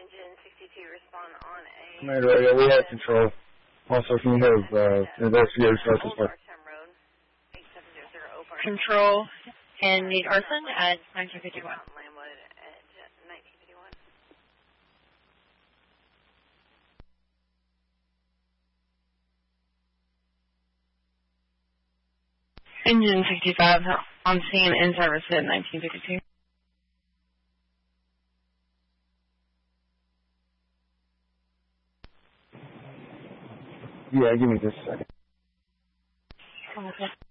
Commander Radio, we have control. Also, can you have investigators start this part? Control and need arson at 1951. Engine 65 on scene in service at 1952. Yeah, give me just a second. Okay.